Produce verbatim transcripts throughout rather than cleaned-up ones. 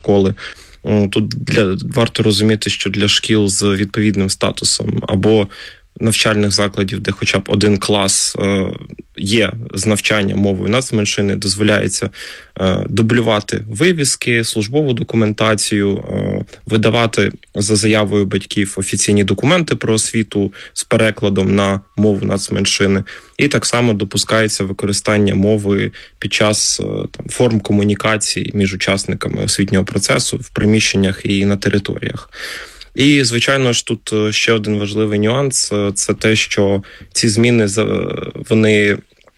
школи. Тут для, варто розуміти, що для шкіл з відповідним статусом або навчальних закладів, де хоча б один клас е, є з навчання мовою нацменшини, дозволяється е, дублювати вивіски, службову документацію, е, видавати за заявою батьків офіційні документи про освіту з перекладом на мову нацменшини. І так само допускається використання мови під час е, там, форм комунікації між учасниками освітнього процесу в приміщеннях і на територіях. І, звичайно ж, тут ще один важливий нюанс – це те, що ці зміни, вони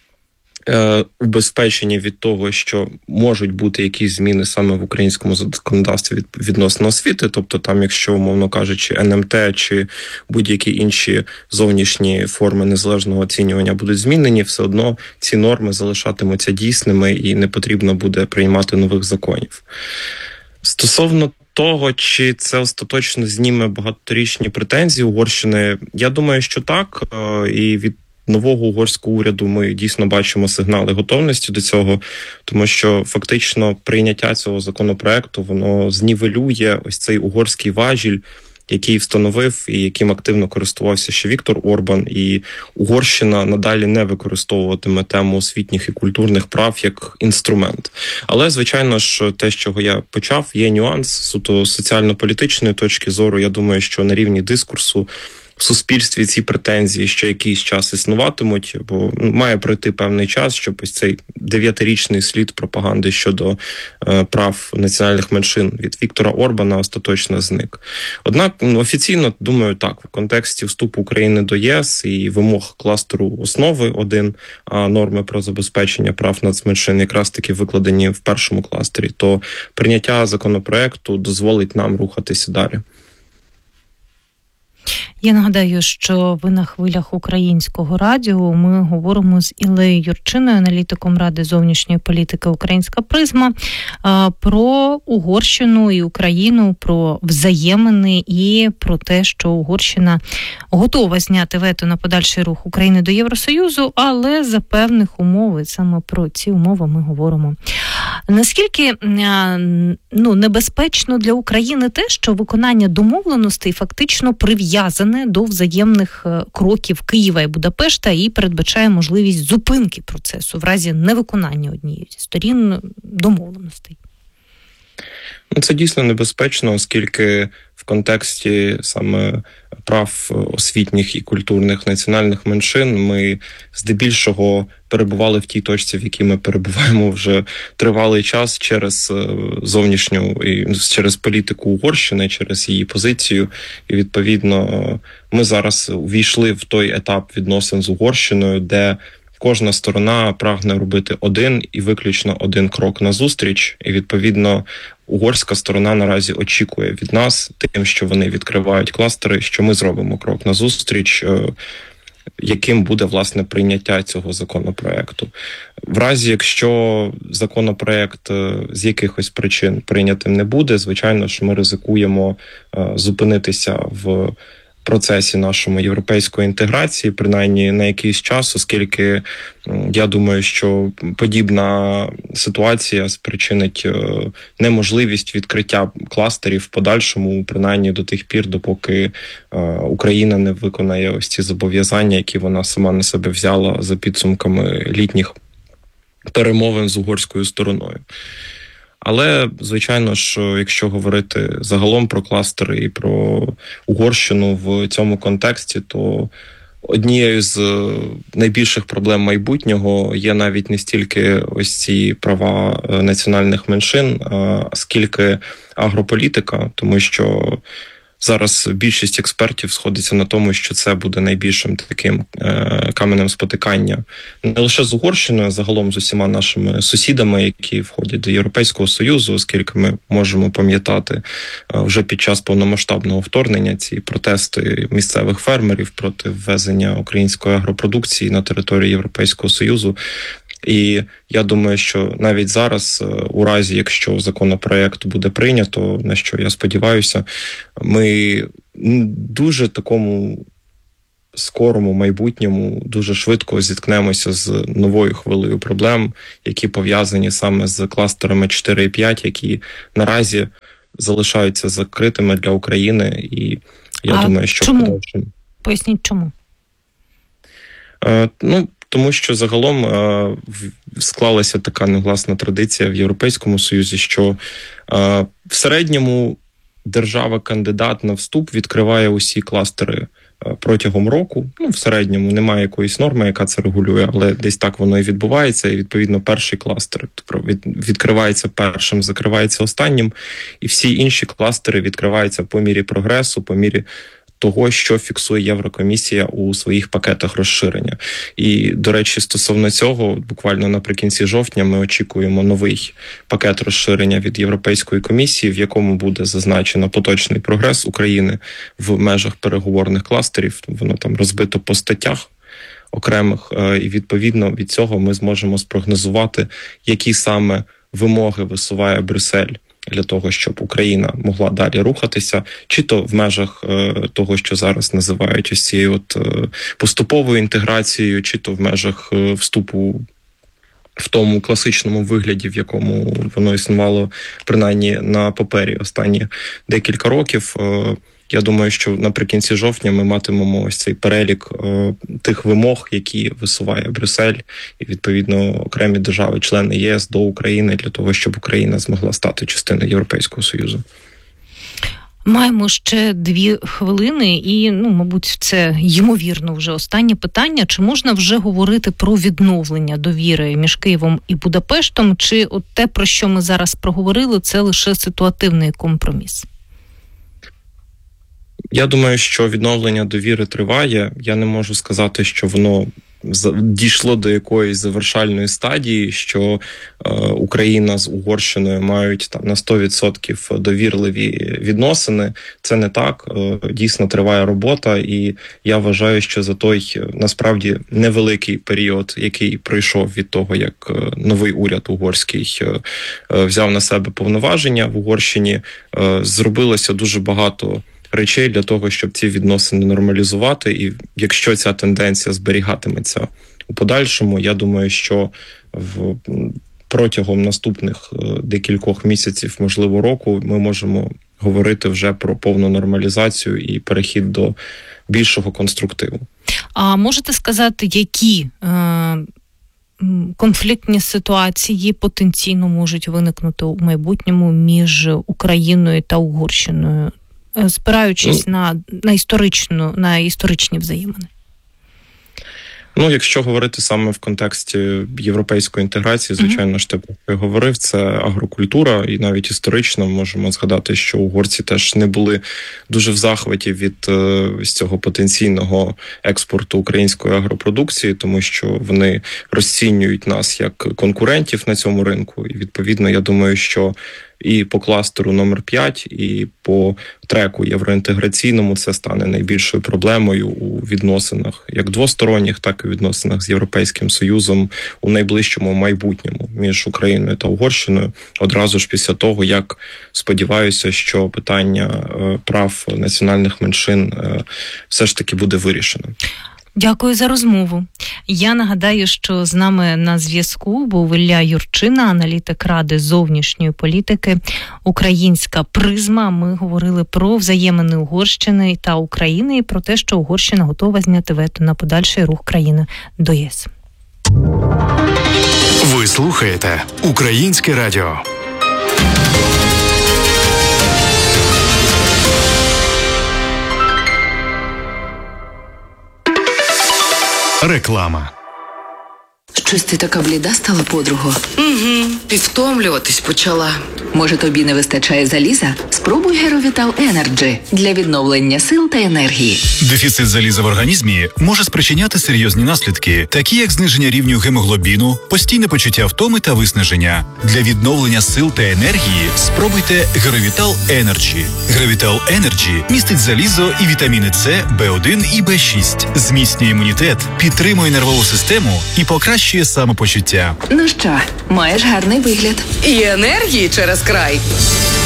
убезпечені від того, що можуть бути якісь зміни саме в українському законодавстві відносно освіти, тобто там, якщо, умовно кажучи, ен ем те чи будь-які інші зовнішні форми незалежного оцінювання будуть змінені, все одно ці норми залишатимуться дійсними і не потрібно буде приймати нових законів. Стосовно того, чи це остаточно зніме багаторічні претензії Угорщини, я думаю, що так. І від нового угорського уряду ми дійсно бачимо сигнали готовності до цього, тому що фактично прийняття цього законопроекту, воно знівелює ось цей угорський важіль, який встановив і яким активно користувався ще Віктор Орбан, і Угорщина надалі не використовуватиме тему освітніх і культурних прав як інструмент. Але, звичайно ж, те, з чого я почав, є нюанс суто соціально-політичної точки зору. Я думаю, що на рівні дискурсу в суспільстві ці претензії ще якийсь час існуватимуть, бо має пройти певний час, щоб ось цей дев'ятирічний слід пропаганди щодо е, прав національних меншин від Віктора Орбана остаточно зник. Однак офіційно, думаю, так, в контексті вступу України до ЄС і вимог кластеру основи один, а норми про забезпечення прав нацменшин якраз таки викладені в першому кластері, то прийняття законопроекту дозволить нам рухатися далі. Я нагадаю, що ви на хвилях Українського радіо. Ми говоримо з Іллею Юрчиною, аналітиком Ради зовнішньої політики «Українська призма», про Угорщину і Україну, про взаємини і про те, що Угорщина готова зняти вето на подальший рух України до Євросоюзу, але за певних умов, і саме про ці умови ми говоримо. Наскільки ну, небезпечно для України те, що виконання домовленостей фактично прив'язане до взаємних кроків Києва і Будапешта і передбачає можливість зупинки процесу в разі невиконання однієї зі сторін домовленостей? Це дійсно небезпечно, оскільки в контексті саме прав освітніх і культурних національних меншин ми здебільшого перебували в тій точці, в якій ми перебуваємо вже тривалий час через зовнішню і через політику Угорщини, через її позицію. І, відповідно, ми зараз увійшли в той етап відносин з Угорщиною, де кожна сторона прагне робити один і виключно один крок назустріч. І, відповідно, угорська сторона наразі очікує від нас тим, що вони відкривають кластери, що ми зробимо крок назустріч, яким буде, власне, прийняття цього законопроекту. В разі, якщо законопроект з якихось причин прийнятим не буде, звичайно ж, ми ризикуємо зупинитися в процесі нашому європейської інтеграції, принаймні на якийсь час, оскільки я думаю, що подібна ситуація спричинить неможливість відкриття кластерів в подальшому, принаймні до тих пір, допоки Україна не виконає ось ці зобов'язання, які вона сама на себе взяла за підсумками літніх перемовин з угорською стороною. Але, звичайно ж, якщо говорити загалом про кластери і про Угорщину в цьому контексті, то однією з найбільших проблем майбутнього є навіть не стільки ось ці права національних меншин, а скільки агрополітика, тому що зараз більшість експертів сходиться на тому, що це буде найбільшим таким е, каменем спотикання не лише з Угорщиною, а загалом з усіма нашими сусідами, які входять до Європейського Союзу, оскільки ми можемо пам'ятати е, вже під час повномасштабного вторгнення ці протести місцевих фермерів проти ввезення української агропродукції на територію Європейського Союзу. І я думаю, що навіть зараз, у разі, якщо законопроект буде прийнято, на що я сподіваюся, ми дуже такому скорому майбутньому дуже швидко зіткнемося з новою хвилею проблем, які пов'язані саме з кластерами чотири і п'ять, які наразі залишаються закритими для України. І я а думаю, що чому? подальшим... Поясніть, чому? Е, ну, тому що загалом е, склалася така негласна традиція в Європейському Союзі, що е, в середньому держава-кандидат на вступ відкриває усі кластери протягом року. Ну, в середньому немає якоїсь норми, яка це регулює, але десь так воно і відбувається. І, відповідно, перший кластер відкривається першим, закривається останнім. І всі інші кластери відкриваються по мірі прогресу, по мірі того, що фіксує Єврокомісія у своїх пакетах розширення. І, до речі, стосовно цього, буквально наприкінці жовтня ми очікуємо новий пакет розширення від Європейської комісії, в якому буде зазначено поточний прогрес України в межах переговорних кластерів. Воно там розбито по статтях окремих, і, відповідно, від цього ми зможемо спрогнозувати, які саме вимоги висуває Брюссель для того, щоб Україна могла далі рухатися, чи то в межах е, того, що зараз називають ось цією от е, поступовою інтеграцією, чи то в межах е, вступу в тому класичному вигляді, в якому воно існувало принаймні на папері останні декілька років. Е, Я думаю, що наприкінці жовтня ми матимемо ось цей перелік е, тих вимог, які висуває Брюссель, і, відповідно, окремі держави-члени ЄС до України для того, щоб Україна змогла стати частиною Європейського Союзу. Маємо ще дві хвилини і, ну, мабуть, це ймовірно вже останнє питання. Чи можна вже говорити про відновлення довіри між Києвом і Будапештом, чи от те, про що ми зараз проговорили, це лише ситуативний компроміс? Я думаю, що відновлення довіри триває. Я не можу сказати, що воно дійшло до якоїсь завершальної стадії, що е, Україна з Угорщиною мають там на сто відсотків довірливі відносини. Це не так. Е, дійсно триває робота, і я вважаю, що за той насправді невеликий період, який пройшов від того, як новий уряд угорський е, взяв на себе повноваження в Угорщині, е, зробилося дуже багато речей для того, щоб ці відносини нормалізувати. І якщо ця тенденція зберігатиметься у подальшому, я думаю, що в протягом наступних декількох місяців, можливо, року, ми можемо говорити вже про повну нормалізацію і перехід до більшого конструктиву. А можете сказати, які е- конфліктні ситуації потенційно можуть виникнути у майбутньому між Україною та Угорщиною, спираючись ну, на, на історичну, на історичні взаємини? Ну, якщо говорити саме в контексті європейської інтеграції, звичайно ж, те, про що я говорив, це агрокультура, і навіть історично можемо згадати, що угорці теж не були дуже в захваті від з цього потенційного експорту української агропродукції, тому що вони розцінюють нас як конкурентів на цьому ринку, і, відповідно, я думаю, що і по кластеру номер п'ять, і по треку євроінтеграційному це стане найбільшою проблемою у відносинах як двосторонніх, так і у відносинах з Європейським Союзом у найближчому майбутньому між Україною та Угорщиною. Одразу ж після того, як сподіваюся, що питання прав національних меншин все ж таки буде вирішено. Дякую за розмову. Я нагадаю, що з нами на зв'язку був Ілля Юрчина, аналітик Ради зовнішньої політики «Українська призма». Ми говорили про взаємини Угорщини та України і про те, що Угорщина готова зняти вето на подальший рух країни до ЄС. Ви слухаєте «Українське радіо». Реклама. Щось ти така бліда стала, подруго? Угу, і втомлюватись почала. Може, тобі не вистачає заліза? Спробуй Геровітал Енерджі для відновлення сил та енергії. Дефіцит заліза в організмі може спричиняти серйозні наслідки, такі як зниження рівню гемоглобіну, постійне почуття втоми та виснаження. Для відновлення сил та енергії спробуйте Геровітал Енерджі. Геровітал Енерджі містить залізо і вітаміни С, Б один і Б шість, зміцнює імунітет, підтримує нервову систему і покращує самопочуття. Ну що, маєш гарний вигляд. І енергії через край.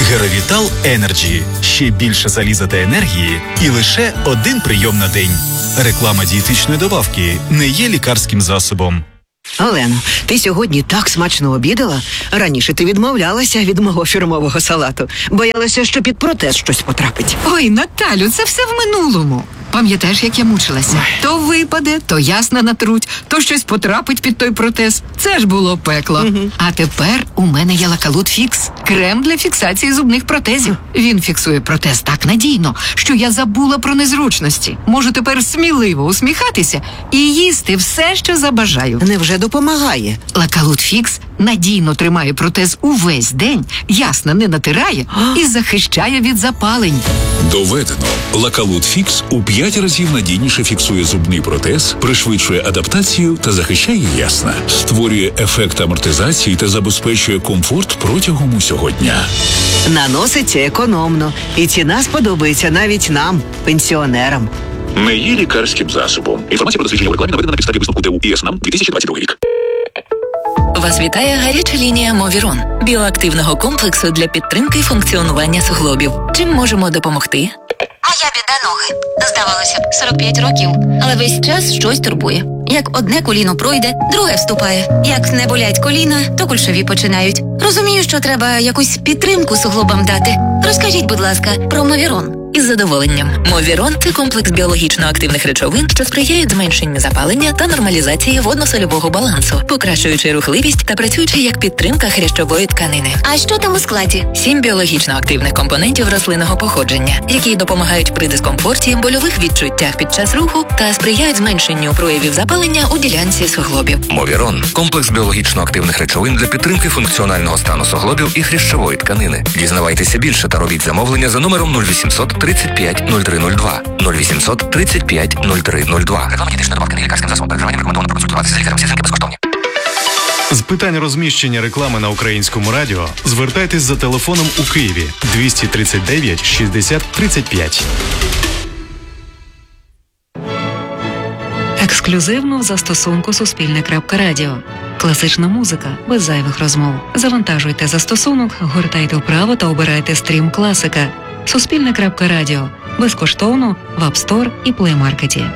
Геровітал Енерджі. Ще більше заліза та енергії і лише один прийом на день. Реклама дієтичної добавки не є лікарським засобом. Олено, ти сьогодні так смачно обідала. Раніше ти відмовлялася від мого фірмового салату. Боялася, що під протез щось потрапить. Ой, Наталю, це все в минулому. Пам'ятаєш, як я мучилася? То випаде, то ясна натруть, то щось потрапить під той протез. Це ж було пекло. Угу. А тепер у мене є Лакалут Фікс. Крем для фіксації зубних протезів. Він фіксує протез так надійно, що я забула про незручності. Можу тепер сміливо усміхатися і їсти все, що забажаю. Невже допомагає? Лакалут Фікс надійно тримає протез увесь день, ясно не натирає і захищає від запалень. Доведено. Лакалут Фікс у п'ять разів надійніше фіксує зубний протез, пришвидшує адаптацію та захищає ясна. Створює ефект амортизації та забезпечує комфорт протягом усього дня. Наноситься економно. І ціна сподобається навіть нам, пенсіонерам. Не є лікарським засобом. Інформація про дослідження в рекламі наведена на підставі висновку ТУ ІСНАМ дві тисячі двадцять другий рік. Вас вітає гаряча лінія Мовірон – біоактивного комплексу для підтримки функціонування суглобів. Чим можемо допомогти? Моя біда – ноги. Здавалося б, сорок п'ять років, але весь час щось турбує. Як одне коліно пройде, друге вступає. Як не болять коліна, то кульшові починають. Розумію, що треба якусь підтримку суглобам дати. Розкажіть, будь ласка, про Мовірон. Із задоволенням. Мовірон – це комплекс біологічно активних речовин, що сприяють зменшенню запалення та нормалізації водно-сольового балансу, покращуючи рухливість та працюючи як підтримка хрящової тканини. А що там у складі? Сім біологічно активних компонентів рослинного походження, які допомагають при дискомфорті, больових відчуттях під час руху та сприяють зменшенню проявів запалення у ділянці суглобів. Мовірон – комплекс біологічно активних речовин для підтримки функціонального стану суглобів і хрящової тканини. Дізнавайтеся більше та робіть замовлення за номером нуль вісімсот тридцять п'ять нуль три нуль два. нуль вісімсот тридцять п'ять нуль три нуль два. Реклама дієтичної добавки не є лікарським засобом. Перед вживанням рекомендовано проконсультуватися з лікарем. Всі дзвінки безкоштовні. З питань розміщення реклами на Українському радіо звертайтесь за телефоном у Києві двісті тридцять дев'ять шістдесят тридцять п'ять. Ексклюзивно в застосунку Суспільне.Радіо. Класична музика без зайвих розмов. Завантажуйте застосунок, гортайте вправо та обирайте стрім класика. Суспільне.Радіо. Безкоштовно в App Store і Play Market.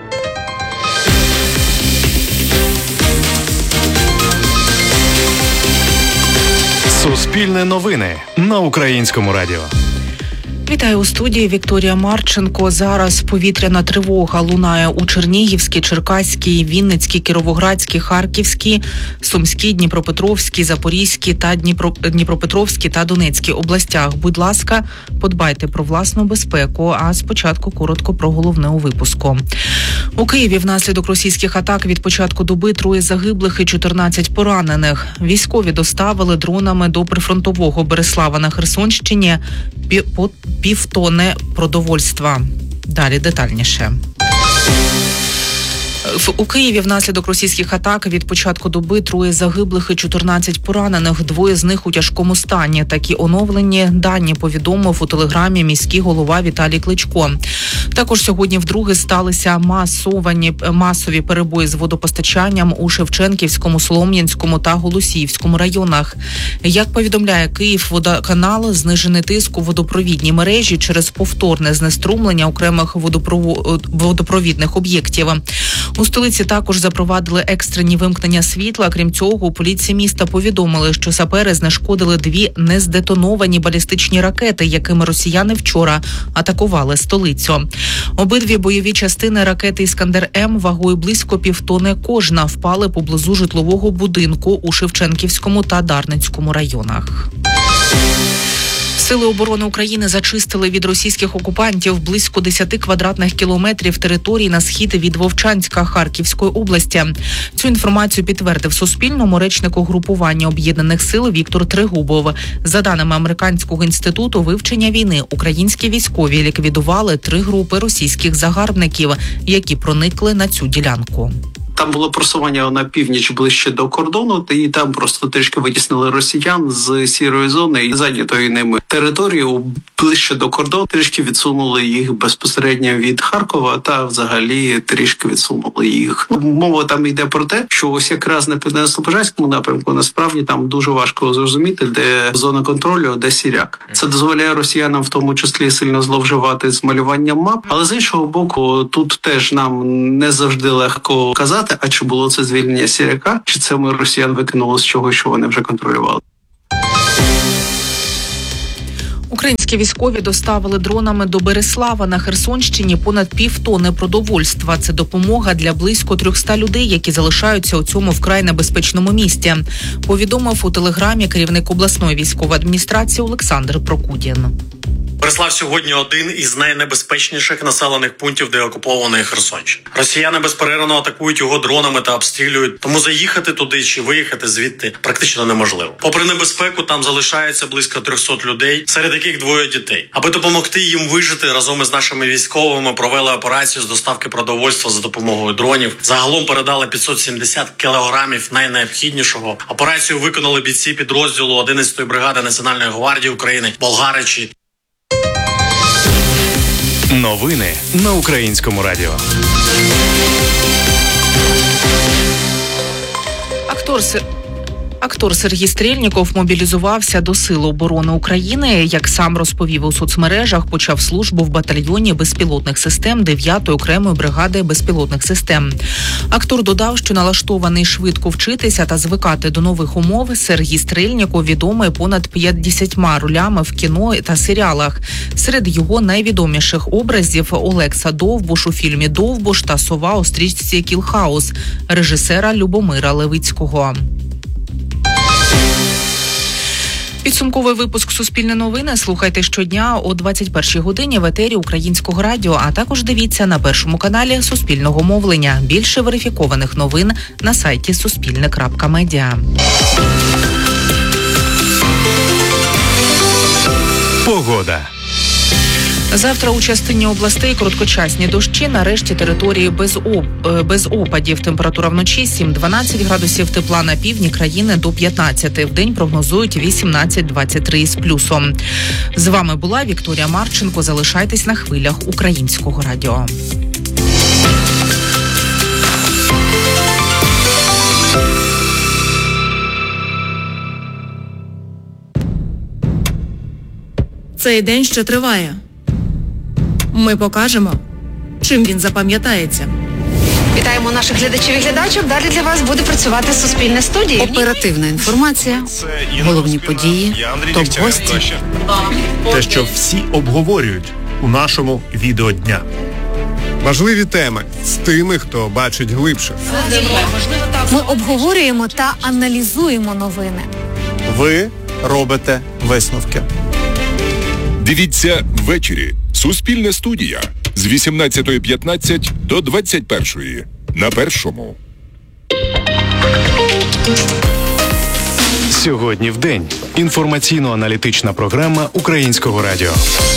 Суспільне новини на Українському радіо. Вітаю у студії, Вікторія Марченко. Зараз повітряна тривога лунає у Чернігівській, Черкаській, Вінницькій, Кіровоградській, Харківській, Сумській, Дніпропетровській, Запорізькій та Дніпро... Дніпропетровській та Донецькій областях. Будь ласка, подбайте про власну безпеку, а спочатку коротко про головне у випуску. У Києві внаслідок російських атак від початку доби троє загиблих і чотирнадцять поранених. Військові доставили дронами до прифронтового Береслава на Херсонщині по півтони продовольства. Далі детальніше. У Києві внаслідок російських атак від початку доби троє загиблих і чотирнадцять поранених. Двоє з них у тяжкому стані. Такі оновлені дані повідомив у телеграмі міський голова Віталій Кличко. Також сьогодні вдруге сталися масовані, масові перебої з водопостачанням у Шевченківському, Солом'янському та Голосіївському районах. Як повідомляє Київводоканал, знижений тиск у водопровідній мережі через повторне знеструмлення окремих водопровідних об'єктів. У столиці також запровадили екстрені вимкнення світла. Крім цього, у поліції міста повідомили, що сапери знешкодили дві нездетоновані балістичні ракети, якими росіяни вчора атакували столицю. Обидві бойові частини ракети «Іскандер-М» вагою близько півтони кожна впали поблизу житлового будинку у Шевченківському та Дарницькому районах. Сили оборони України зачистили від російських окупантів близько десять квадратних кілометрів території на схід від Вовчанська Харківської області. Цю інформацію підтвердив Суспільному речник угрупування Об'єднаних сил Віктор Трегубов. За даними Американського інституту вивчення війни, українські військові ліквідували три групи російських загарбників, які проникли на цю ділянку. Там було просування на північ ближче до кордону, і там просто трішки витіснили росіян з сірої зони і зайнятої ними території ближче до кордону, трішки відсунули їх безпосередньо від Харкова та взагалі трішки відсунули їх. Мова там йде про те, що ось якраз на Південно-Слобожанському напрямку насправді там дуже важко зрозуміти, де зона контролю, де сіряк. Це дозволяє росіянам в тому числі сильно зловживати з малюванням мап, але з іншого боку, тут теж нам не завжди легко казати, а чи було це звільнення сіряка, чи це ми росіян викинули з чого, що вони вже контролювали. Українські військові доставили дронами до Береслава на Херсонщині понад півтони продовольства. Це допомога для близько трьохсот людей, які залишаються у цьому вкрай небезпечному місті. Повідомив у телеграмі керівник обласної військової адміністрації Олександр Прокудін. Береслав сьогодні один із найнебезпечніших населених пунктів деокупованої Херсонщини. Росіяни безперервно атакують його дронами та обстрілюють, тому заїхати туди чи виїхати звідти практично неможливо. Попри небезпеку, там залишається близько трьохсот людей, серед яких двоє дітей. Аби допомогти їм вижити, разом із нашими військовими провели операцію з доставки продовольства за допомогою дронів. Загалом передали п'ятсот сімдесят кілограмів найнеобхіднішого. Операцію виконали бійці підрозділу одинадцятої бригади Національної гвардії України Болгаричі. Новини на Українському радіо. Актор Актор Сергій Стрельніков мобілізувався до Сил оборони України. Як сам розповів у соцмережах, почав службу в батальйоні безпілотних систем дев'ятої окремої бригади безпілотних систем. Актор додав, що налаштований швидко вчитися та звикати до нових умов. Сергій Стрельніков відомий понад п'ятдесятьма ролями в кіно та серіалах. Серед його найвідоміших образів Олекса Довбуш у фільмі «Довбуш» та Сова у стрічці «Кілхаус» режисера Любомира Левицького. Підсумковий випуск «Суспільне новини» слухайте щодня о двадцять першій годині в етері Українського радіо, а також дивіться на Першому каналі Суспільного мовлення. Більше верифікованих новин на сайті суспільне крапка медіа. Погода. Завтра у частині областей короткочасні дощі, нарешті території без, оп... без опадів. Температура вночі сім-дванадцять градусів тепла, на півдні країни до п'ятнадцяти. Вдень прогнозують вісімнадцять-двадцять три з плюсом. З вами була Вікторія Марченко. Залишайтесь на хвилях Українського радіо. Цей день ще триває. Ми покажемо, чим він запам'ятається. Вітаємо наших глядачів і глядачок. Далі для вас буде працювати Суспільне студія. Оперативна інформація, головні події, топ-гості. Те, що всі обговорюють у нашому відеодня. Важливі теми з тими, хто бачить глибше. Ми обговорюємо та аналізуємо новини. Ви робите висновки. Дивіться ввечері. Суспільне студія з вісімнадцятої п'ятнадцять до двадцять першої на Першому. Сьогодні в день. Інформаційно-аналітична програма Українського радіо.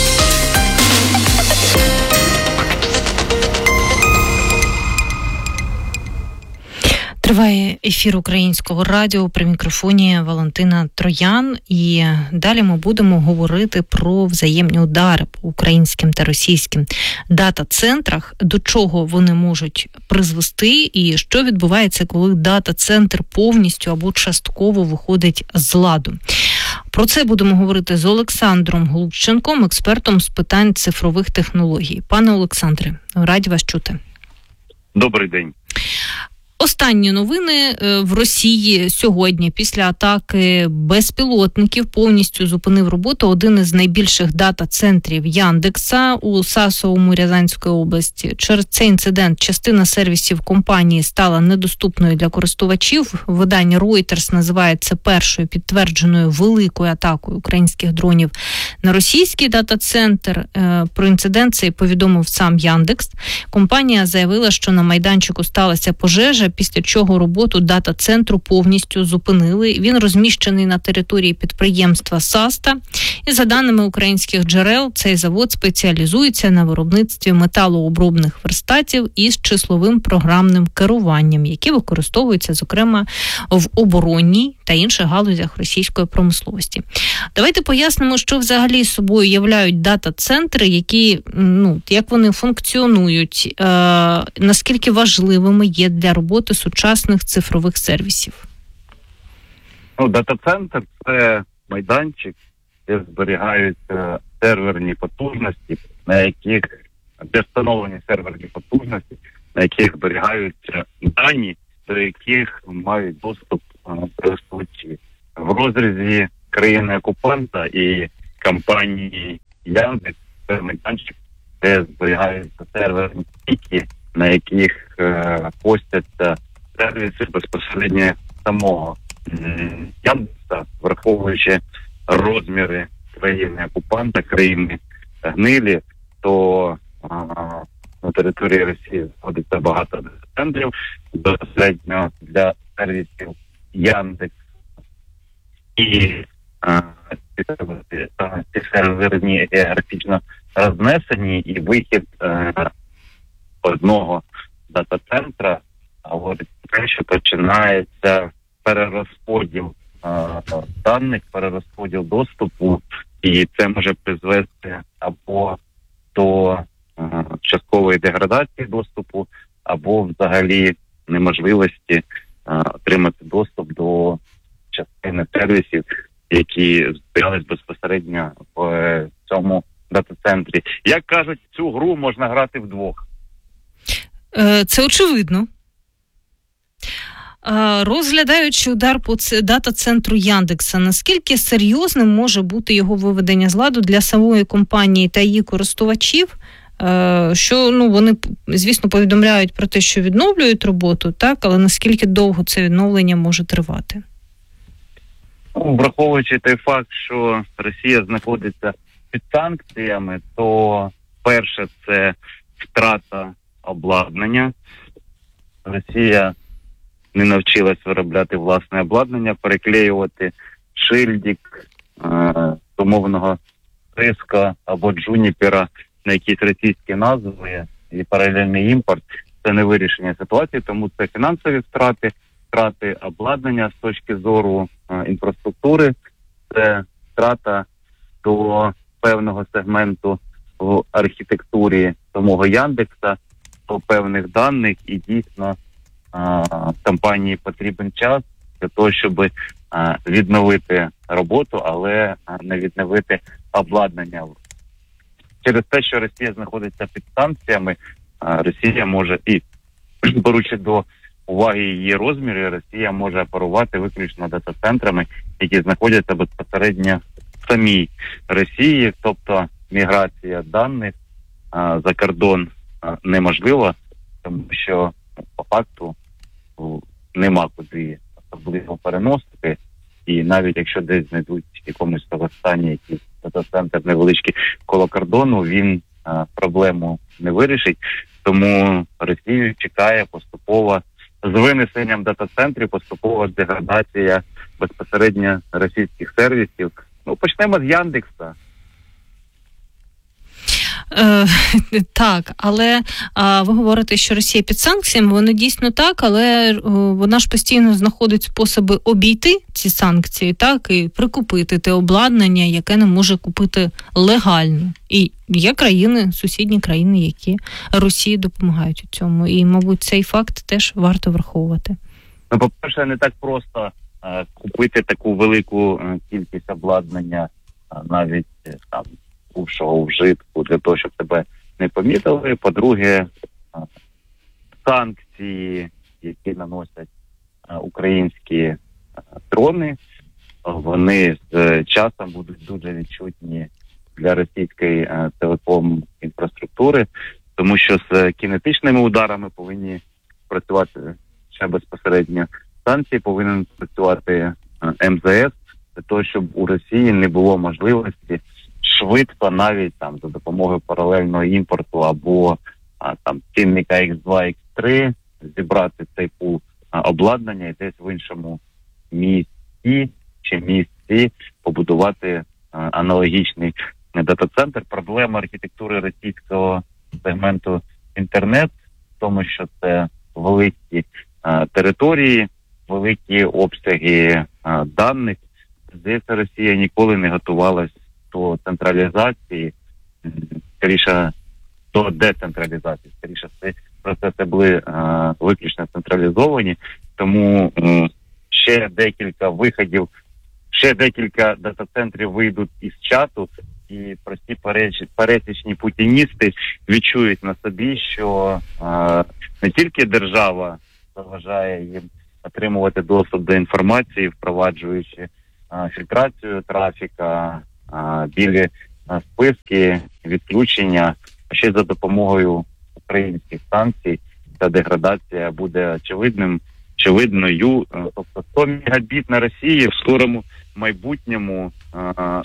Триває ефір Українського радіо, при мікрофоні Валентина Троян, і далі ми будемо говорити про взаємні удари по українським та російським дата-центрах, до чого вони можуть призвести і що відбувається, коли дата-центр повністю або частково виходить з ладу. Про це будемо говорити з Олександром Голубченком, експертом з питань цифрових технологій. Пане Олександре, раді вас чути. Добрий день. Останні новини в Росії сьогодні. Після атаки безпілотників повністю зупинив роботу один із найбільших дата-центрів Яндекса у Сасовому Рязанської області. Через цей інцидент частина сервісів компанії стала недоступною для користувачів. Видання Reuters називає це першою підтвердженою великою атакою українських дронів на російський дата-центр. Про інцидент цей повідомив сам Яндекс. Компанія заявила, що на майданчику сталася пожежа, після чого роботу дата-центру повністю зупинили. Він розміщений на території підприємства «Саста». І за даними українських джерел, цей завод спеціалізується на виробництві металообробних верстатів із числовим програмним керуванням, які використовуються, зокрема, в оборонній та інших галузях російської промисловості. Давайте пояснимо, що взагалі собою являють дата-центри, які, ну, як вони функціонують, е, наскільки важливими є для роботи сучасних цифрових сервісів. Ну, дата-центр – це майданчик, де зберігаються серверні потужності, на яких, де встановлені серверні потужності, на яких зберігаються дані, до яких мають доступ користувачі. В розрізі країни-окупанта і компанії Яндекс це майданчик, де зберігаються серверні стіки, на яких е, постяться сервіси безпосередньо самого Яндекса, враховуючи розміри країни-окупанта, країни гнилі, то а, на території Росії знаходиться багато центрів безпосередньо для сервісів Яндекс. І а, ці серверні географічно рознесені, і вихід а, одного дата-центра говорить про те, що починається перерозподіл а, даних, перерозподіл доступу, і це може призвести або до а, часткової деградації доступу, або взагалі неможливості а, отримати доступ до частини сервісів, які зберігались безпосередньо в цьому дата-центрі. Як кажуть, цю гру можна грати вдвох. Це очевидно. Розглядаючи удар по дата-центру Яндекса, наскільки серйозним може бути його виведення з ладу для самої компанії та її користувачів, що, ну, вони, звісно, повідомляють про те, що відновлюють роботу, так, але наскільки довго це відновлення може тривати? Ну, враховуючи той факт, що Росія знаходиться під санкціями, то перше – це втрата обладнання. Росія не навчилась виробляти власне обладнання, переклеювати шильдик е, умовного Риска або Джуніпера на якісь російські назви і паралельний імпорт – це не вирішення ситуації, тому це фінансові втрати, втрати обладнання з точки зору е, інфраструктури, це втрата до певного сегменту в архітектурі самого Яндекса, до певних даних, і дійсно компанії потрібен час для того, щоб а, відновити роботу, але а, не відновити обладнання. Через те, що Росія знаходиться під санкціями, а, Росія може, і беручи до уваги її розміри, Росія може оперувати виключно дата-центрами, які знаходяться безпосередньо в самій Росії, тобто міграція даних а, за кордон а, неможлива, тому що по факту нема куди особливо переносити, і навіть якщо десь знайдуть в якомусь Казахстані якийсь дата-центр невеличкий коло кордону, він а, проблему не вирішить. Тому Росію чекає поступово з винесенням дата-центрів, поступова деградація безпосередньо російських сервісів. Ну, почнемо з Яндекса. Е, так, але а, ви говорите, що Росія під санкціями, воно дійсно так, але о, вона ж постійно знаходить способи обійти ці санкції, так, і прикупити те обладнання, яке не може купити легально. І є країни, сусідні країни, які Росії допомагають у цьому. І, мабуть, цей факт теж варто враховувати. Ну, по-перше, не так просто а, купити таку велику а, кількість обладнання, а, навіть там бувшого вжитку, для того, щоб тебе не помітили. По-друге, санкції, які наносять українські дрони, вони з часом будуть дуже відчутні для російської телеком-інфраструктури, тому що з кінетичними ударами повинні працювати ще безпосередньо санкції, повинен працювати ем зе ес, для того, щоб у Росії не було можливості швидко, навіть там за допомогою паралельного імпорту або а, там цінника ікс два, ікс три зібрати цей пул обладнання і десь в іншому місті чи місці побудувати аналогічний дата-центр. Проблема архітектури російського сегменту інтернет в тому, що це великі а, території, великі обсяги а, даних. Здається, Росія ніколи не готувалась до централізації, скоріше, до децентралізації. Скоріше, це процеси були а, виключно централізовані, тому а, ще декілька виходів, ще декілька дата-центрів вийдуть із чату, і прості пересічні путіністи відчують на собі, що а, не тільки держава заважає їм отримувати доступ до інформації, впроваджуючи а, фільтрацію трафіка, а, білі а, списки, відключення, а ще й за допомогою українських санкцій та деградація буде очевидним, очевидною. Тобто сто мегабіт на Росії в скорому майбутньому а,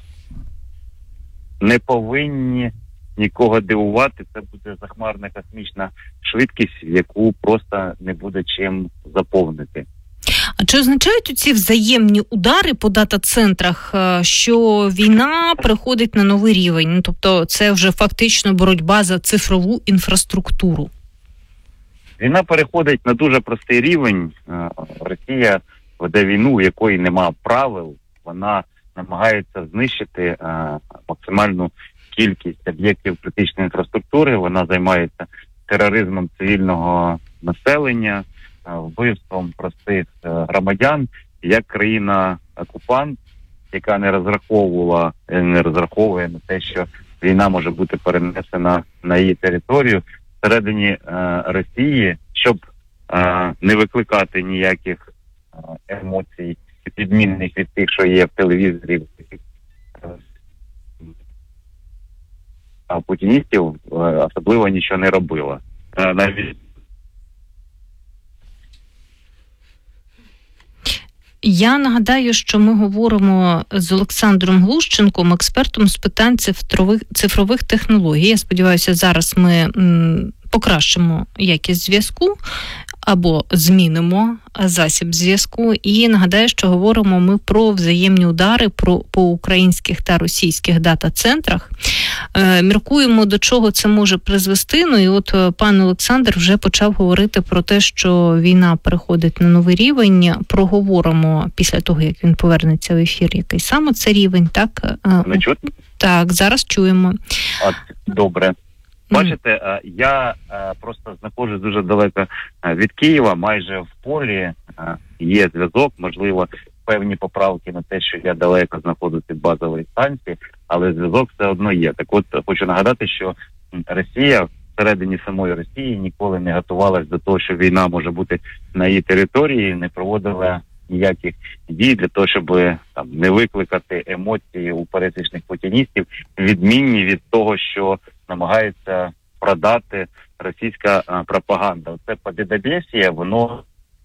не повинні нікого дивувати. Це буде захмарна космічна швидкість, яку просто не буде чим заповнити. А чи означають ці взаємні удари по дата-центрах, що війна переходить на новий рівень? Ну, тобто це вже фактично боротьба за цифрову інфраструктуру? Війна переходить на дуже простий рівень. Росія веде війну, у якої нема правил. Вона намагається знищити а, максимальну кількість об'єктів критичної інфраструктури. Вона займається тероризмом цивільного населення, а, вбивством простих а, громадян. Як країна-окупант, яка не розраховувала, не розраховує на те, що війна може бути перенесена на її територію, всередині а, Росії, щоб а, не викликати ніяких а, емоцій, відмінних від тих, що є в телевізорі, а путіністів особливо нічого не робила. Навіть Я нагадаю, що ми говоримо з Олександром Глущенком, експертом з питань цифрових, цифрових технологій. Я сподіваюся, зараз ми м, покращимо якість зв'язку або змінимо засіб зв'язку. І нагадаю, що говоримо ми про взаємні удари про, по українських та російських дата-центрах. Е, міркуємо, до чого це може призвести. Ну і от пан Олександр вже почав говорити про те, що війна переходить на новий рівень. Проговоримо після того, як він повернеться в ефір, який саме це рівень. Так, не чутно? Так, зараз чуємо. От, добре. Бачите, я просто знаходжусь дуже далеко від Києва, майже в полі, є зв'язок, можливо, певні поправки на те, що я далеко знаходжусь від базової станції, але зв'язок все одно є. Так от, хочу нагадати, що Росія всередині самої Росії ніколи не готувалась до того, що війна може бути на її території, не проводила ніяких дій для того, щоб там не викликати емоції у пересічних путіністів, відмінні від того, що намагається продати російська а, пропаганда. Це побєдобєсія, воно...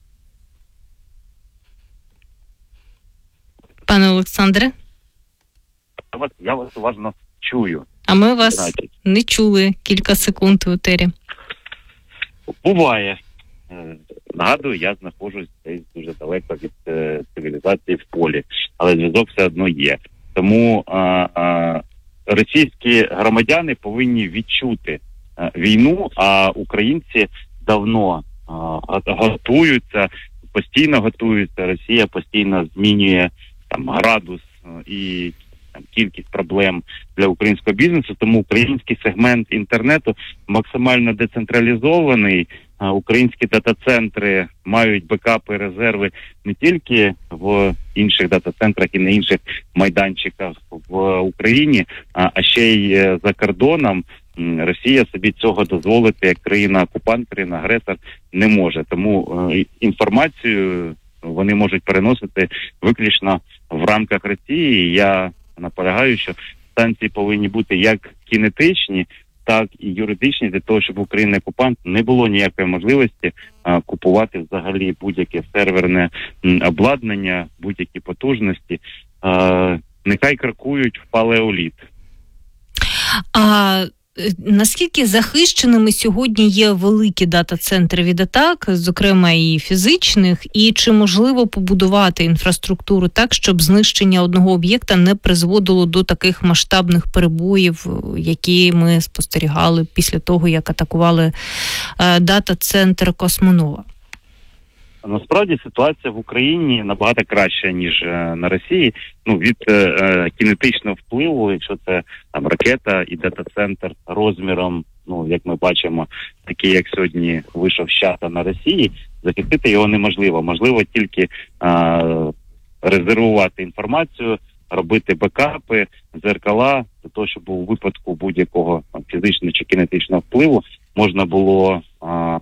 Пане Олександре? Я вас, я вас уважно чую. А ми вас Значить, не чули кілька секунд у етері. Буває. Нагадую, я знаходжусь десь дуже далеко від е, цивілізації в полі, але зв'язок все одно є. Тому а, а, російські громадяни повинні відчути а, війну, а українці давно а, готуються, постійно готуються. Росія постійно змінює там градус а, і там кількість проблем для українського бізнесу, тому український сегмент інтернету максимально децентралізований. Українські дата-центри мають бекапи, резерви не тільки в інших дата-центрах і на інших майданчиках в Україні, а ще й за кордоном. Росія собі цього дозволити як країна-окупант, країна-агресор не може. Тому інформацію вони можуть переносити виключно в рамках Росії. Я наполягаю, що станції повинні бути як кінетичні, так і юридичні, для того, щоб Україна-окупант не було ніякої можливості а, купувати взагалі будь-яке серверне м, обладнання, будь-які потужності. А, нехай крокують в палеоліт. А наскільки захищеними сьогодні є великі дата-центри від атак, зокрема і фізичних, і чи можливо побудувати інфраструктуру так, щоб знищення одного об'єкта не призводило до таких масштабних перебоїв, які ми спостерігали після того, як атакували дата-центр Космонова? Насправді ситуація в Україні набагато краща, ніж е, на Росії. Ну, від е, кінетичного впливу, якщо це там ракета і дата-центр розміром, ну, як ми бачимо, такий, як сьогодні вийшов з чата на Росії, захистити його неможливо. Можливо тільки е, резервувати інформацію, робити бекапи, дзеркала, для того, щоб у випадку будь-якого там, фізичного чи кінетичного впливу можна було е, е,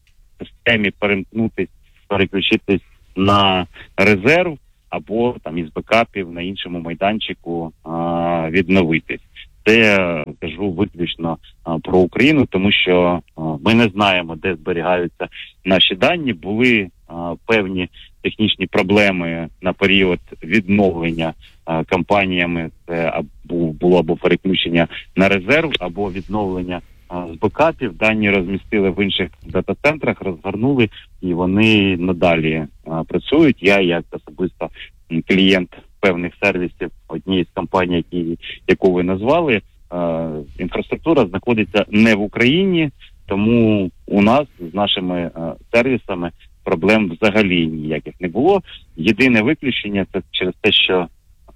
в системі перемкнутися, переключитись на резерв або там із бекапів на іншому майданчику а, відновитись. Це я кажу виключно а, про Україну, тому що а, ми не знаємо, де зберігаються наші дані. Були а, певні технічні проблеми на період відновлення а, компаніями. Це або було або переключення на резерв, або відновлення з бекапів. Дані розмістили в інших дата-центрах, розгорнули, і вони надалі а, працюють. Я, як особисто клієнт певних сервісів однієї з компаній, які, яку ви назвали, а, інфраструктура знаходиться не в Україні, тому у нас з нашими а, сервісами проблем взагалі ніяких не було. Єдине виключення – це через те, що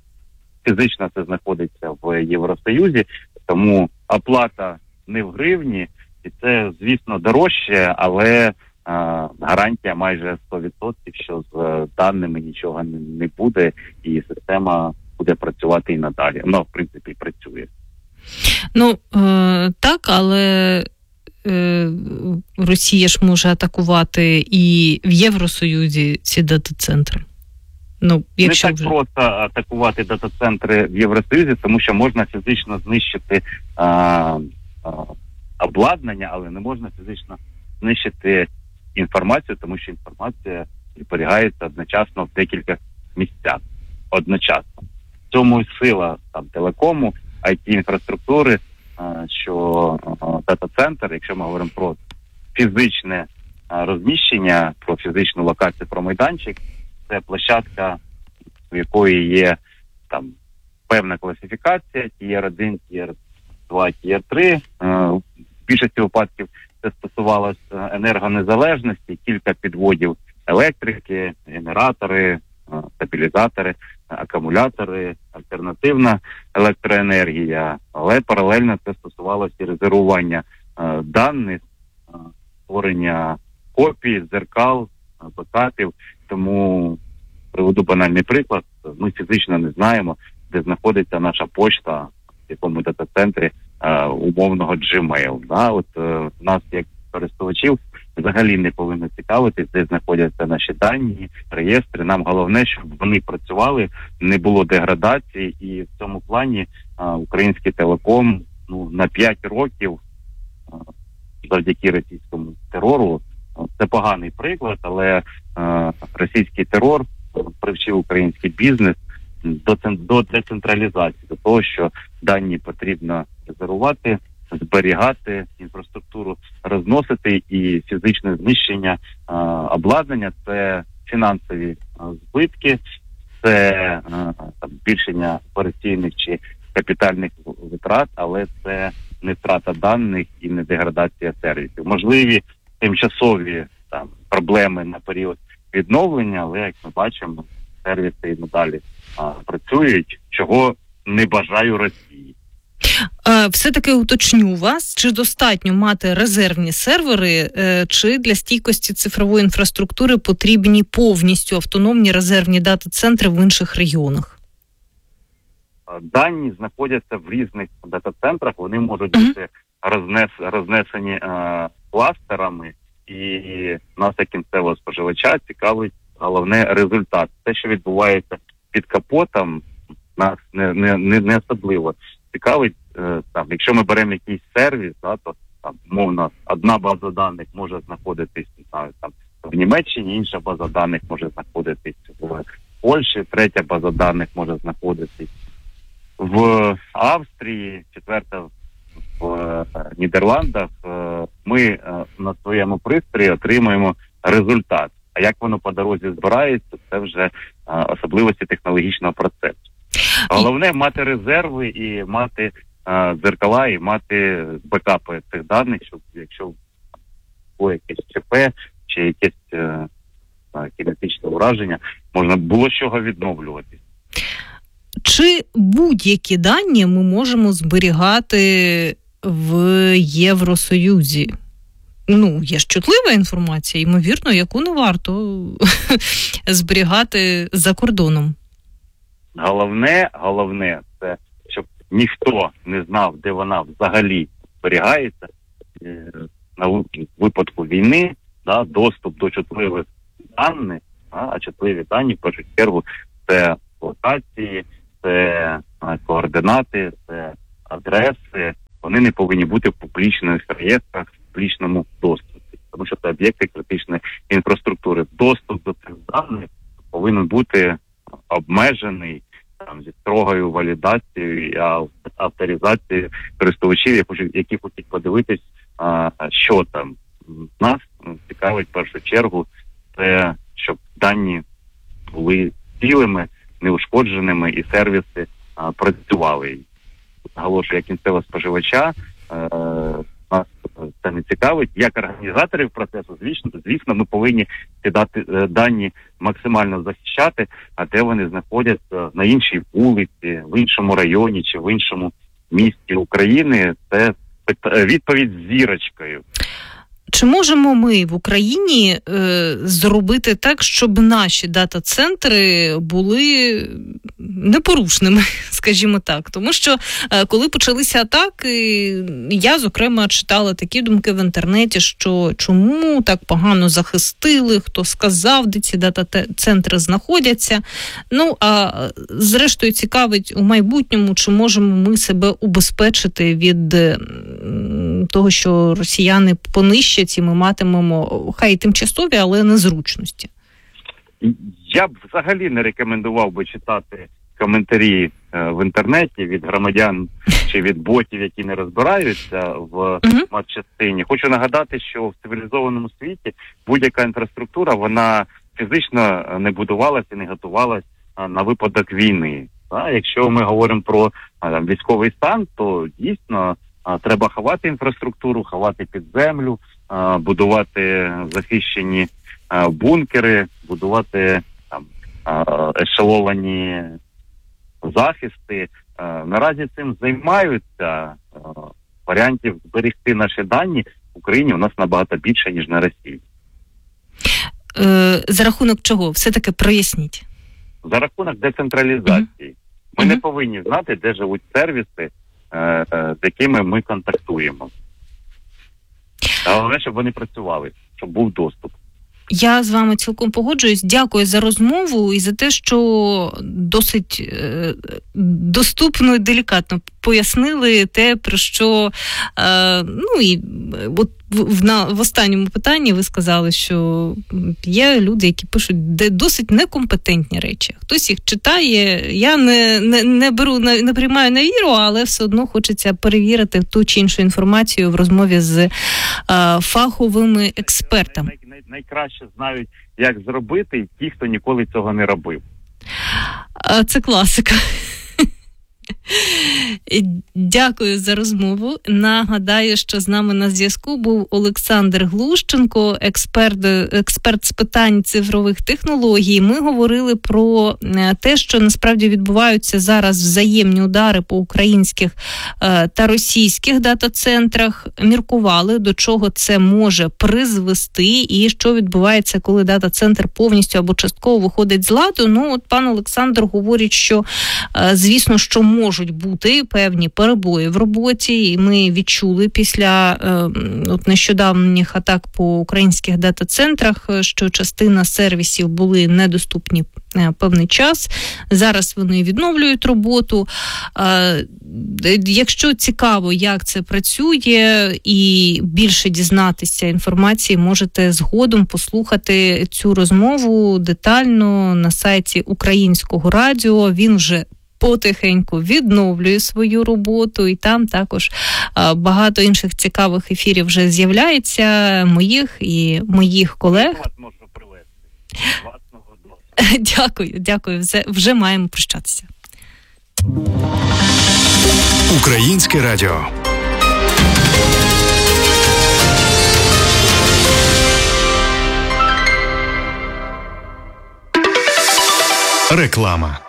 фізично це знаходиться в Євросоюзі, тому оплата не в гривні, і це, звісно, дорожче, але а, гарантія майже сто відсотків, що з а, даними нічого не, не буде, і система буде працювати і надалі. Ну, в принципі, працює. Ну, е, так, але е, Росія ж може атакувати і в Євросоюзі ці дата-центри. Ну, якщо не так вже... просто атакувати дата-центри в Євросоюзі, тому що можна фізично знищити а, а, обладнання, але не можна фізично знищити інформацію, тому що інформація зберігається одночасно в декілька місцях. Одночасно. В цьому і сила там телекому, ай ті-інфраструктури, а, що а, дата-центр, якщо ми говоримо про фізичне а, розміщення, про фізичну локацію, про майданчик, це площадка, в якої є там певна класифікація, ті ар один, ті ар два, ті ар три. В більшості випадків це стосувалося енергонезалежності, кілька підводів електрики, генератори, стабілізатори, акумулятори, альтернативна електроенергія. Але паралельно це стосувалося і резервування даних, створення копій, дзеркал, бекапів. Тому приведу банальний приклад. Ми фізично не знаємо, де знаходиться наша почта, в якому дата-центрі е, умовного Gmail. Да? От е, нас, як користувачів, взагалі не повинно цікавитись, де знаходяться наші дані, реєстри. Нам головне, щоб вони працювали, не було деградації, і в цьому плані е, український телеком ну, на п'ять років е, завдяки російському терору. Це поганий приклад, але е, російський терор привчив український бізнес до, до децентралізації, до того, що дані потрібно резервувати, зберігати, інфраструктуру розносити, і фізичне знищення е, обладнання – це фінансові е, збитки, це е, там, збільшення операційних чи капітальних витрат, але це не втрата даних і не деградація сервісів. Можливі тимчасові там проблеми на період відновлення, але, як ми бачимо, сервіси і надалі а, працюють, чого не бажаю Росії. Все-таки уточню вас, чи достатньо мати резервні сервери, чи для стійкості цифрової інфраструктури потрібні повністю автономні резервні дата-центри в інших регіонах? Дані знаходяться в різних дата-центрах, вони можуть бути рознес, рознесені е, кластерами, і нас, як кінцевого споживача, цікавить головне результат. Те, що відбувається під капотом, нас не, не, не, не особливо цікавить. Е, там, якщо ми беремо якийсь сервіс, да, то там, мовно, одна база даних може знаходитись там, в Німеччині, інша база даних може знаходитись в Польщі, третя база даних може знаходитись в Австрії, четверта в в Нідерландах, ми на своєму пристрої отримуємо результат. А як воно по дорозі збирається, це вже особливості технологічного процесу. Головне мати резерви і мати дзеркала, і мати бекапи цих даних, щоб якщо було якесь ЧП чи якесь кінетичне ураження, можна було з чого відновлюватись. Чи будь-які дані ми можемо зберігати в Євросоюзі? Ну, є ж чутлива інформація, ймовірно, яку не варто зберігати за кордоном. Головне, головне, це щоб ніхто не знав, де вона взагалі зберігається. На випадку війни, да, доступ до чутливих даних, да, а чутливі дані, в першу чергу, це локації, це координати, це адреси. Вони не повинні бути в публічних реєстрах, в публічному доступі, тому що це об'єкти критичної інфраструктури. Доступ до цих даних повинен бути обмежений там, зі строгою валідацією і авторизацією користувачів, які хочуть подивитись, а, що там. Нас цікавить в першу чергу це, щоб дані були цілими, неушкодженими і сервіси а, працювали. Наголошую, як кінцевого споживача, е, нас це не цікавить. Як організаторів процесу, звісно, звісно, ми повинні ці дати, е, дані максимально захищати, а де вони знаходяться на іншій вулиці, в іншому районі чи в іншому місті України, це відповідь з зірочкою. Чи можемо ми в Україні е, зробити так, щоб наші дата-центри були непорушними, скажімо так? Тому що е, коли почалися атаки, я, зокрема, читала такі думки в інтернеті, що чому так погано захистили, хто сказав, де ці дата-центри знаходяться. Ну, а зрештою цікавить у майбутньому, чи можемо ми себе убезпечити від е, того, що росіяни понищать, і ми матимемо, хай тимчасові, але незручності. Я б взагалі не рекомендував би читати коментарі е, в інтернеті від громадян чи від ботів, які не розбираються в uh-huh. матчастині. Хочу нагадати, що в цивілізованому світі будь-яка інфраструктура, вона фізично не будувалася і не готувалася на випадок війни. А якщо ми говоримо про а, військовий стан, то дійсно а, треба ховати інфраструктуру, ховати під землю, а, будувати захищені а, бункери, будувати там а, ешеловані захисти. А, наразі цим займаються. А, варіантів зберегти наші дані в Україні у нас набагато більше, ніж на Росії. Е, за рахунок чого? Все-таки проясніть. За рахунок децентралізації. Uh-huh. Ми uh-huh. не повинні знати, де живуть сервіси, е, е, з якими ми контактуємо. Головне, щоб вони працювали, щоб був доступ. Я з вами цілком погоджуюсь. Дякую за розмову і за те, що досить е, доступно і делікатно пояснили те, про що, е, ну і от в, на, в останньому питанні ви сказали, що є люди, які пишуть де досить некомпетентні речі. Хтось їх читає, я не, не, не беру, не, не приймаю на віру, але все одно хочеться перевірити ту чи іншу інформацію в розмові з е, фаховими експертами. Найкраще знають, як зробити ті, хто ніколи цього не робив. Це класика. Дякую за розмову. Нагадаю, що з нами на зв'язку був Олександр Глущенко, експерт, експерт з питань цифрових технологій. Ми говорили про те, що насправді відбуваються зараз взаємні удари по українських та російських дата-центрах. Міркували, до чого це може призвести і що відбувається, коли дата-центр повністю або частково виходить з ладу. Ну, от пан Олександр говорить, що, звісно, що можуть бути певні перебої в роботі, і ми відчули після е, от нещодавніх атак по українських дата-центрах, що частина сервісів були недоступні е, певний час. Зараз вони відновлюють роботу. Е, якщо цікаво, як це працює, і більше дізнатися інформації, можете згодом послухати цю розмову детально на сайті Українського радіо. Він вже потихеньку відновлює свою роботу, і там також багато інших цікавих ефірів вже з'являється, моїх і моїх колег. Дякую, дякую, вже, вже маємо прощатися. Українське радіо. Реклама.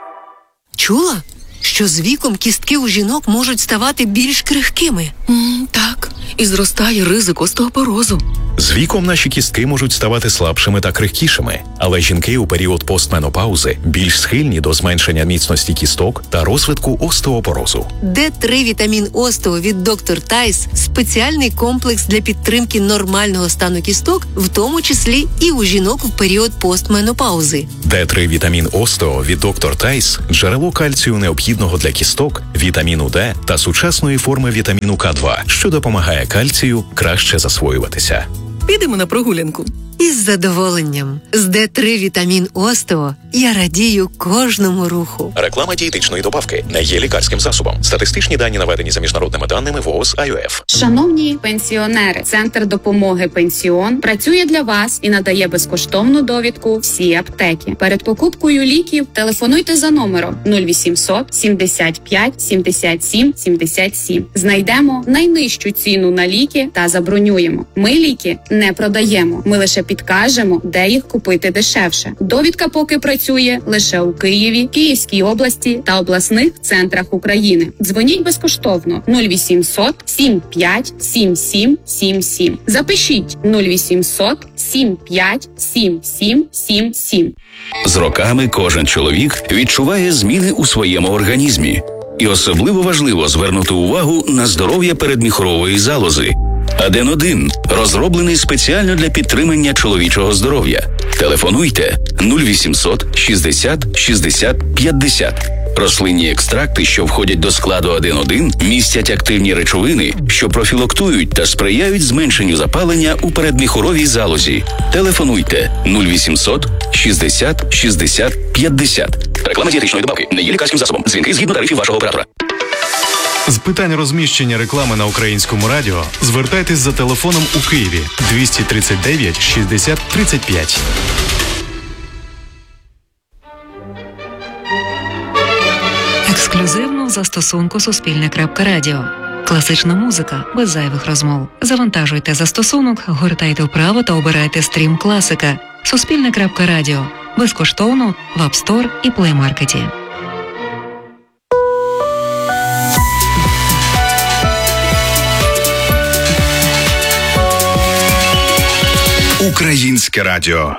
Чула, що з віком кістки у жінок можуть ставати більш крихкими? Mm, так, і зростає ризик остеопорозу. З віком наші кістки можуть ставати слабшими та крихкішими, але жінки у період постменопаузи більш схильні до зменшення міцності кісток та розвитку остеопорозу. Д три вітамін Остео від доктор Тайс – спеціальний комплекс для підтримки нормального стану кісток, в тому числі і у жінок в період постменопаузи. Д три вітамін Остео від доктор Тайс – джерело кальцію необхідного для кісток, вітаміну Д та сучасної форми вітаміну К два, що допомагає кальцію краще засвоюватися. Підемо на прогулянку. Із задоволенням. З Д три вітамін Остео я радію кожному руху. Реклама дієтичної добавки не є лікарським засобом. Статистичні дані наведені за міжнародними даними ВООЗ ай о еф. Шановні пенсіонери, Центр допомоги «Пенсіон» працює для вас і надає безкоштовну довідку всі аптеки. Перед покупкою ліків телефонуйте за номером нуль вісімсот сімдесят п'ять сімдесят сім сімдесят сім. Знайдемо найнижчу ціну на ліки та забронюємо. Ми ліки не продаємо. Ми лише підкажемо, де їх купити дешевше. Довідка поки працює лише у Києві, Київській області та обласних центрах України. Дзвоніть безкоштовно нуль вісімсот сім п'ять сім сім сім сім. Запишіть нуль вісімсот сім п'ять сім сім сім сім. З роками кожен чоловік відчуває зміни у своєму організмі. І особливо важливо звернути увагу на здоров'я передміхорової залози. Аден один розроблений спеціально для підтримання чоловічого здоров'я. Телефонуйте нуль вісімсот шістдесят шістдесят п'ятдесят. Рослинні екстракти, що входять до складу Аден один, містять активні речовини, що профілактують та сприяють зменшенню запалення у передміхоровій залозі. Телефонуйте нуль вісімсот шістдесят шістдесят п'ятдесят. Реклама дієтичної добавки не є лікарським засобом. Дзвінки згідно тарифів вашого оператора. З питань розміщення реклами на Українському радіо звертайтесь за телефоном у Києві двісті тридцять дев'ять шістдесят тридцять п'ять. Ексклюзивно в застосунку Суспільне.Радіо. Класична музика без зайвих розмов. Завантажуйте застосунок, гортайте вправо та обирайте стрім класика. Суспільне.Радіо. Безкоштовно в App Store і Play Market. Українське радіо.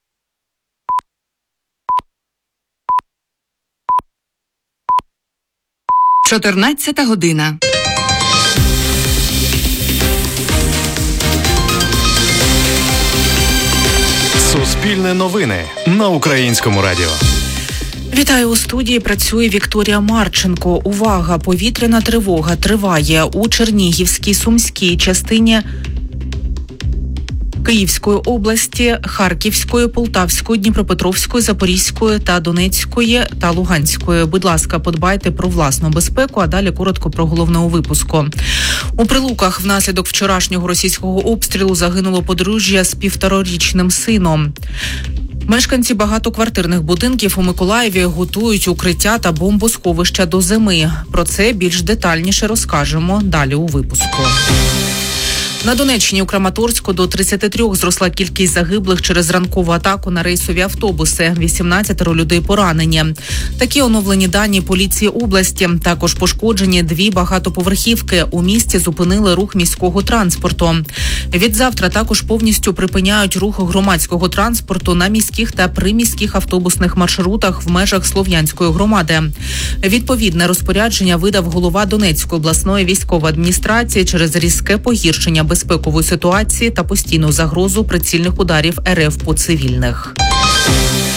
чотирнадцята година. Суспільне новини на Українському радіо. Вітаю, у студії працює Вікторія Марченко. Увага! Повітряна тривога триває у Чернігівській, Сумській частині Київської області, Харківської, Полтавської, Дніпропетровської, Запорізької та Донецької та Луганської. Будь ласка, подбайте про власну безпеку, а далі коротко про головне у випуску. У Прилуках внаслідок вчорашнього російського обстрілу загинуло подружжя з півторарічним сином. Мешканці багатоквартирних будинків у Миколаєві готують укриття та бомбосховища до зими. Про це більш детальніше розкажемо далі у випуску. На Донеччині у Краматорську до тридцяти трьох зросла кількість загиблих через ранкову атаку на рейсові автобуси. вісімнадцять людей поранені. Такі оновлені дані поліції області. Також пошкоджені дві багатоповерхівки. У місті зупинили рух міського транспорту. Відзавтра також повністю припиняють рух громадського транспорту на міських та приміських автобусних маршрутах в межах Слов'янської громади. Відповідне розпорядження видав голова Донецької обласної військової адміністрації через різке погіршення безпекової ситуації та постійну загрозу прицільних ударів РФ по цивільних.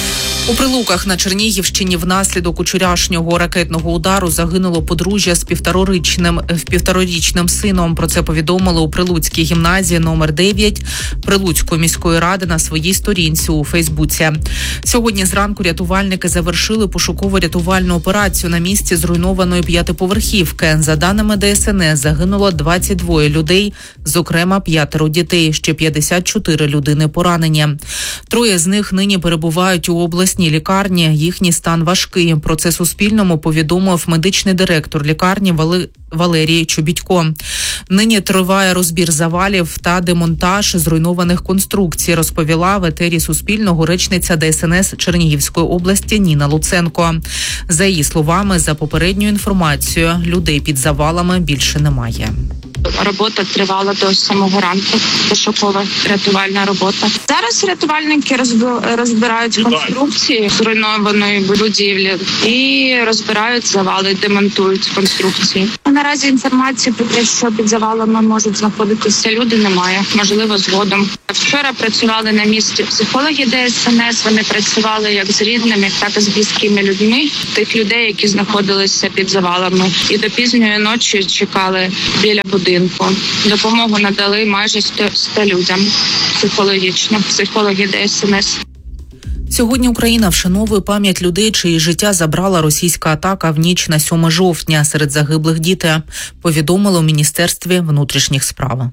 У Прилуках на Чернігівщині внаслідок учорашнього ракетного удару загинуло подружжя з півторарічним, півторарічним сином. Про це повідомили у Прилуцькій гімназії номер дев'ять Прилуцької міської ради на своїй сторінці у Фейсбуці. Сьогодні зранку рятувальники завершили пошуково-рятувальну операцію на місці зруйнованої п'ятиповерхівки. За даними Де Ес Ен Ес, загинуло двадцять двоє людей, зокрема п'ятеро дітей, ще п'ятдесят чотири людини поранені. Троє з них нині перебувають у області лікарні, їхній стан важкий. Про це Суспільному повідомив медичний директор лікарні Вали... Валерій Чобітько. Нині триває розбір завалів та демонтаж зруйнованих конструкцій, розповіла в етері Суспільного речниця Де Ес Ен Ес Чернігівської області Ніна Луценко. За її словами, за попередньою інформацією, людей під завалами більше немає. Робота тривала до самого ранку, пошукова рятувальна робота. Зараз рятувальники розбирають конструкції зруйнованої будівлі і розбирають завали, демонтують конструкції. Наразі інформації про те, що під завалами можуть знаходитися люди, немає. Можливо, згодом. Вчора працювали на місці психологи Де Ес Ен Ес. Вони працювали як з рідними, так і з близькими людьми, тих людей, які знаходилися під завалами. І до пізньої ночі чекали біля будинку. Допомогу надали майже ста людям психологічно. Психологи Де Ес Ен Ес. Сьогодні Україна вшановує пам'ять людей, чиї життя забрала російська атака в ніч на сьоме жовтня. Серед загиблих діти, повідомили у Міністерстві внутрішніх справ.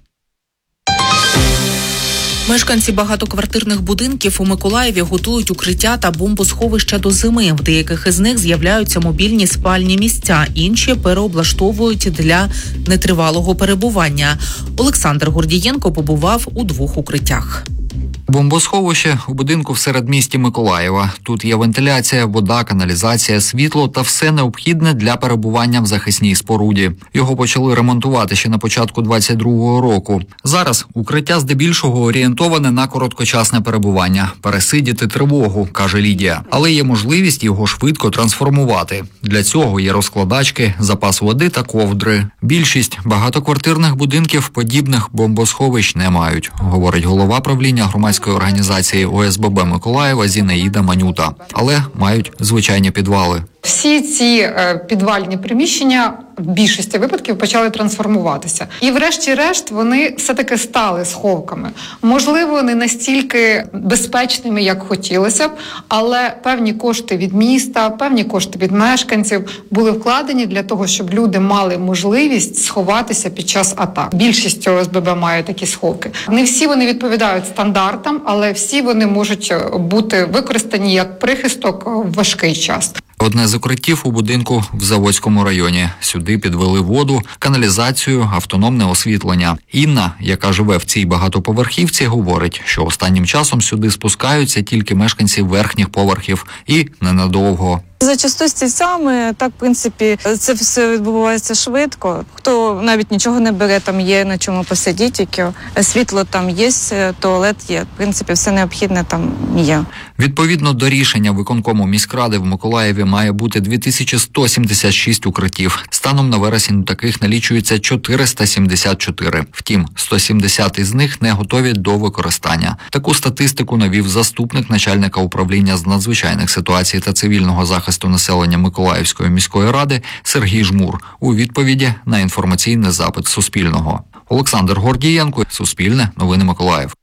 Мешканці багатоквартирних будинків у Миколаєві готують укриття та бомбосховища до зими. В деяких із них з'являються мобільні спальні місця, інші переоблаштовують для нетривалого перебування. Олександр Гордієнко побував у двох укриттях. Бомбосховище у будинку в середмісті Миколаєва. Тут є вентиляція, вода, каналізація, світло та все необхідне для перебування в захисній споруді. Його почали ремонтувати ще на початку двадцять другого року. Зараз укриття здебільшого орієнтоване на короткочасне перебування. Пересидіти тривогу, каже Лідія. Але є можливість його швидко трансформувати. Для цього є розкладачки, запас води та ковдри. Більшість багатоквартирних будинків подібних бомбосховищ не мають, говорить голова правління громадської організації О С Б Б Миколаєва Зінаїда Манюта, але мають звичайні підвали. Всі ці е, підвальні приміщення в більшості випадків почали трансформуватися. І врешті-решт вони все-таки стали сховками. Можливо, не настільки безпечними, як хотілося б, але певні кошти від міста, певні кошти від мешканців були вкладені для того, щоб люди мали можливість сховатися під час атак. Більшість О С Б Б має такі сховки. Не всі вони відповідають стандартам, але всі вони можуть бути використані як прихисток в важкий час. Одне з укриттів у будинку в Заводському районі. Сюди підвели воду, каналізацію, автономне освітлення. Інна, яка живе в цій багатоповерхівці, говорить, що останнім часом сюди спускаються тільки мешканці верхніх поверхів і ненадовго. Зачасту стільцями, так, в принципі, це все відбувається швидко. Хто навіть нічого не бере, там є на чому посидіти, тільки світло там є, туалет є. В принципі, все необхідне там є. Відповідно до рішення виконкому міськради в Миколаєві має бути дві тисячі сто сімдесят шість укриттів. Станом на вересень таких налічується чотириста сімдесят чотири. Втім, сто сімдесят із них не готові до використання. Таку статистику навів заступник начальника управління з надзвичайних ситуацій та цивільного захисту населення Миколаївської міської ради Сергій Жмур у відповіді на інформаційний запит Суспільного. Олександр Гордієнко, Суспільне, новини Миколаїв.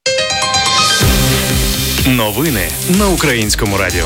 Новини на Українському радіо.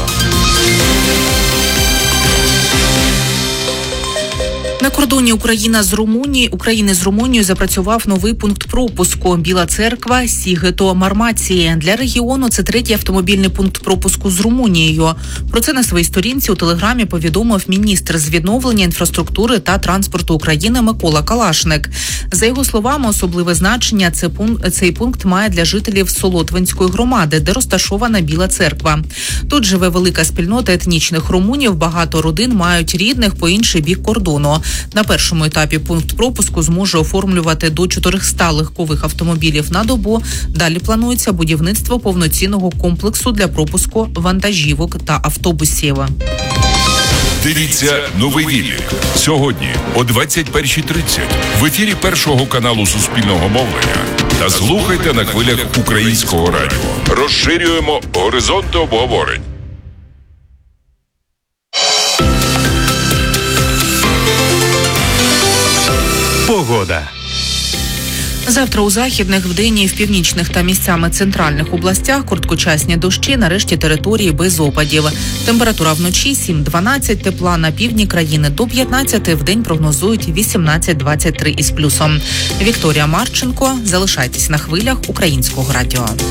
На кордоні Україна з Румунії, України з Румунією запрацював новий пункт пропуску Біла Церква, Сігето, Мармації. Для регіону це третій автомобільний пункт пропуску з Румунією. Про це на своїй сторінці у Телеграмі повідомив міністр з відновлення інфраструктури та транспорту України Микола Калашник. За його словами, особливе значення цей пункт має для жителів Солотвинської громади, де розташована Біла Церква. Тут живе велика спільнота етнічних румунів, багато родин мають рідних по інший бік кордону. На першому етапі пункт пропуску зможе оформлювати до чотириста легкових автомобілів на добу. Далі планується будівництво повноцінного комплексу для пропуску вантажівок та автобусів. Дивіться новий відлік. Сьогодні о двадцять першій тридцять в ефірі Першого каналу Суспільного мовлення. Та слухайте на хвилях Українського радіо. Розширюємо горизонти обговорень. Погода. Завтра у західних, вдень і в північних та місцями центральних областях короткочасні дощі, нарешті території без опадів. Температура вночі сім-дванадцять, тепла на півдні країни до п'ятнадцяти, вдень прогнозують вісімнадцять-двадцять три із плюсом. Вікторія Марченко, залишайтесь на хвилях Українського радіо.